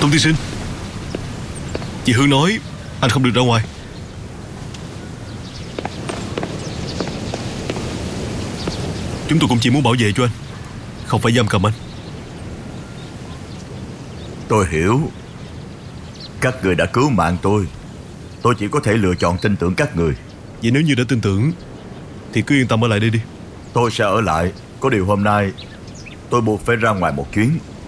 Tôn tiên sinh, chị Hương nói anh không được ra ngoài. Chúng tôi cũng chỉ muốn bảo vệ cho anh, không phải giam cầm anh. Tôi hiểu. Các người đã cứu mạng tôi chỉ có thể lựa chọn tin tưởng các người. Vậy nếu như đã tin tưởng thì cứ yên tâm ở lại đây đi. Tôi sẽ ở lại. Có điều hôm nay tôi buộc phải ra ngoài một chuyến.